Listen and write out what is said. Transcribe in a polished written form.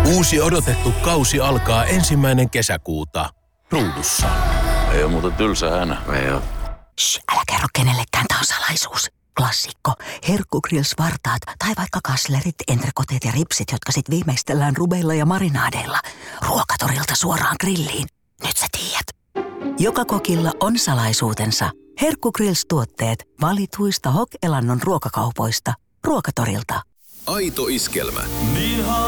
Uusi odotettu kausi alkaa 1. kesäkuuta. Ruudussa. Ei oo muuten tylsä hänä. Ei oo. Shh, älä kerro kenellekään, tää on salaisuus. Klassikko. Herkkugrills-vartaat tai vaikka kaslerit, entrekoteet ja ripsit, jotka sit viimeistellään rubeilla ja marinaadeilla. Ruokatorilta suoraan grilliin. Nyt sä tiedät. Joka kokilla on salaisuutensa. Herkkugrills-tuotteet valituista Hok-Elannon ruokakaupoista. Ruokatorilta. Aito iskelmä.